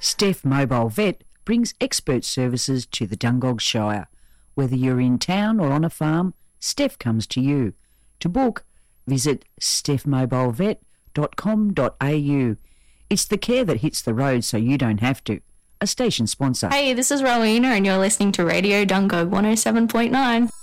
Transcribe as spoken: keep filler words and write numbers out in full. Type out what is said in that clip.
Steph Mobile Vet brings expert services to the Dungog Shire. Whether you're in town or on a farm, Steph comes to you. To book, visit steph mobile vet dot com dot a u. It's the care that hits the road so you don't have to. A station sponsor. Hey, this is Rowena and you're listening to Radio Dungog one oh seven point nine.